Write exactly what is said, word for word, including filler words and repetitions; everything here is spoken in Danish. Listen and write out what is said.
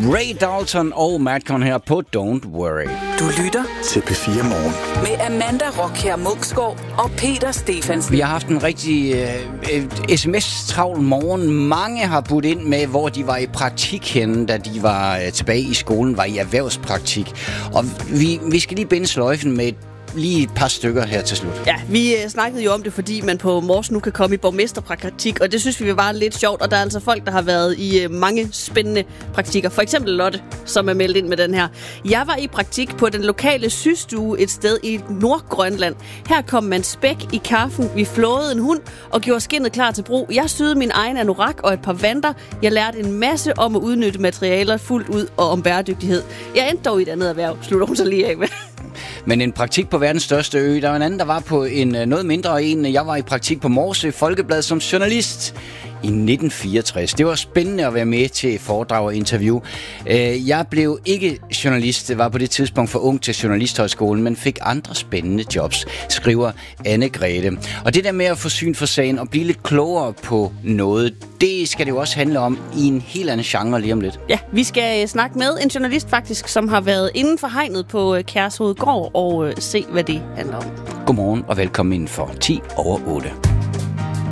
Ray Dalton og Madcon her på Don't Worry. Du lytter til P fire Morgen med Amanda Rockher Muksgaard og Peter Stephansen. Vi har haft en rigtig uh, sms-travl morgen. Mange har budt ind med, hvor de var i praktik henne, da de var uh, tilbage i skolen, var i erhvervspraktik. Og vi, vi skal lige binde sløjfen med lige et par stykker her til slut. Ja, vi øh, snakkede jo om det, fordi man på Mors nu kan komme i borgmesterpraktik, og det synes vi var lidt sjovt, og der er altså folk, der har været i øh, mange spændende praktikker. For eksempel Lotte, som er meldt ind med den her. Jeg var i praktik på den lokale systue et sted i Nordgrønland. Her kom man spæk i kaffen, vi flåede en hund og gjorde skindet klar til brug. Jeg syede min egen anorak og et par vanter. Jeg lærte en masse om at udnytte materialer fuldt ud og om bæredygtighed. Jeg endte dog i et andet erhverv, slutter hun så lige af med. Men en praktik på verdens største ø. Der var en anden, der var på en noget mindre en. Jeg var i praktik på Morsø Folkeblad som journalist i nitten fireogtres. Det var spændende at være med til foredrag og interview. Jeg blev ikke journalist, var på det tidspunkt for ung til Journalisthøjskolen, men fik andre spændende jobs, skriver Anne-Grete. Og det der med at få syn for sagen og blive lidt klogere på noget, det skal det jo også handle om i en helt anden genre lige om lidt. Ja, vi skal snakke med en journalist faktisk, som har været inden for hegnet på Kærshovedgård og se, hvad det handler om. Godmorgen og velkommen ind for ti over otte.